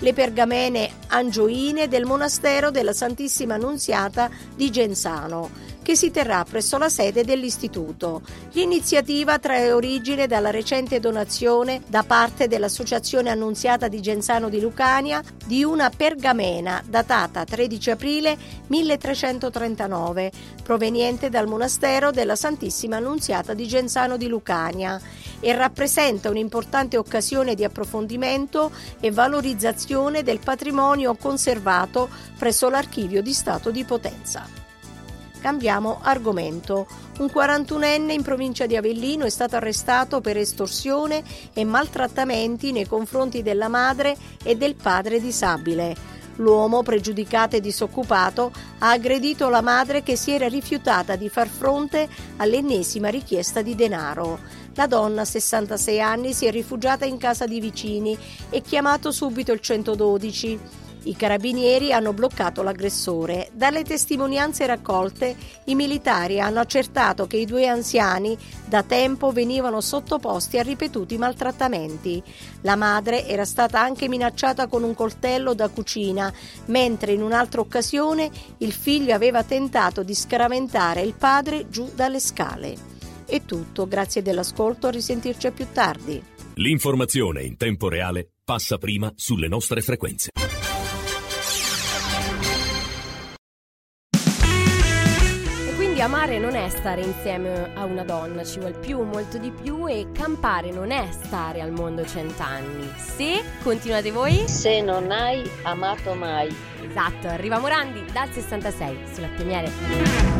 le pergamene angioine del monastero della Santissima Annunziata di Genzano, che si terrà presso la sede dell'istituto. L'iniziativa trae origine dalla recente donazione da parte dell'Associazione Annunziata di Genzano di Lucania di una pergamena datata 13 aprile 1339, proveniente dal monastero della Santissima Annunziata di Genzano di Lucania, e rappresenta un'importante occasione di approfondimento e valorizzazione del patrimonio conservato presso l'Archivio di Stato di Potenza. Cambiamo argomento. Un 41enne in provincia di Avellino è stato arrestato per estorsione e maltrattamenti nei confronti della madre e del padre disabile. L'uomo, pregiudicato e disoccupato, ha aggredito la madre che si era rifiutata di far fronte all'ennesima richiesta di denaro. La donna, 66 anni, si è rifugiata in casa di vicini e chiamato subito il 112. I carabinieri hanno bloccato l'aggressore. Dalle testimonianze raccolte, i militari hanno accertato che i due anziani da tempo venivano sottoposti a ripetuti maltrattamenti. La madre era stata anche minacciata con un coltello da cucina, mentre in un'altra occasione il figlio aveva tentato di scaraventare il padre giù dalle scale. È tutto, grazie dell'ascolto, a risentirci più tardi. L'informazione in tempo reale passa prima sulle nostre frequenze. Amare non è stare insieme a una donna, ci vuole più, molto di più, e campare non è stare al mondo 100 anni. Se, continuate voi, se non hai amato mai. Esatto, arriva Morandi dal 66 sulla Temiere.